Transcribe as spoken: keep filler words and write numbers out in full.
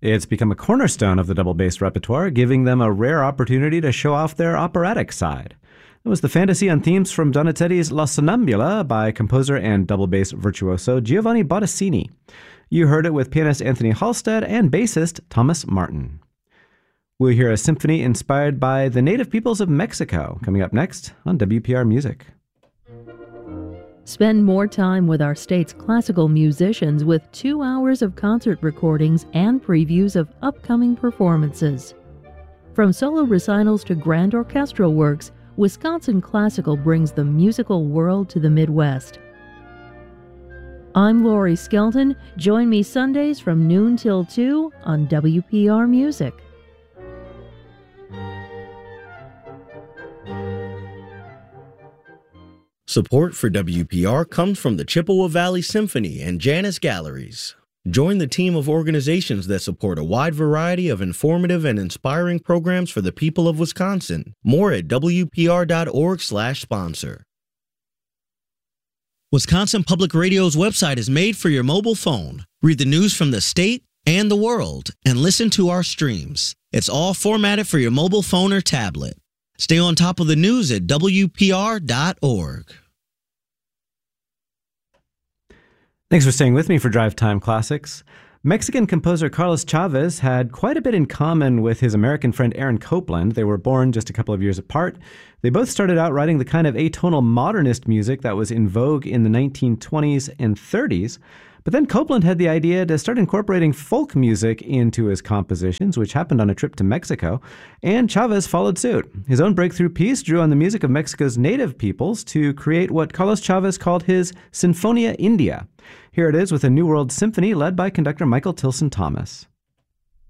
It's become a cornerstone of the double bass repertoire, giving them a rare opportunity to show off their operatic side. It was the fantasy on themes from Donizetti's La Sonnambula by composer and double bass virtuoso Giovanni Bottesini. You heard it with pianist Anthony Halstead and bassist Thomas Martin. We'll hear a symphony inspired by the native peoples of Mexico, coming up next on W P R Music. Spend more time with our state's classical musicians with two hours of concert recordings and previews of upcoming performances. From solo recitals to grand orchestral works, Wisconsin Classical brings the musical world to the Midwest. I'm Lori Skelton. Join me Sundays from noon till two on W P R Music. Support for W P R comes from the Chippewa Valley Symphony and Janus Galleries. Join the team of organizations that support a wide variety of informative and inspiring programs for the people of Wisconsin. More at W P R dot org slash sponsor. Wisconsin Public Radio's website is made for your mobile phone. Read the news from the state and the world and listen to our streams. It's all formatted for your mobile phone or tablet. Stay on top of the news at W P R dot org. Thanks for staying with me for Drive Time Classics. Mexican composer Carlos Chavez had quite a bit in common with his American friend Aaron Copland. They were born just a couple of years apart. They both started out writing the kind of atonal modernist music that was in vogue in the nineteen twenties and thirties. But then Copland had the idea to start incorporating folk music into his compositions, which happened on a trip to Mexico, and Chavez followed suit. His own breakthrough piece drew on the music of Mexico's native peoples to create what Carlos Chavez called his Sinfonia India. Here it is with a New World Symphony led by conductor Michael Tilson Thomas.